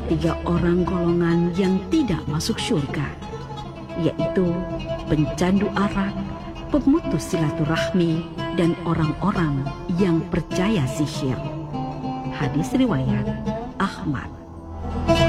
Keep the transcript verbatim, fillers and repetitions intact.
tiga orang golongan yang tidak masuk surga, yaitu pencandu arak, pemutus silaturahmi, dan orang-orang yang percaya sihir. Hadis riwayat Ahmad.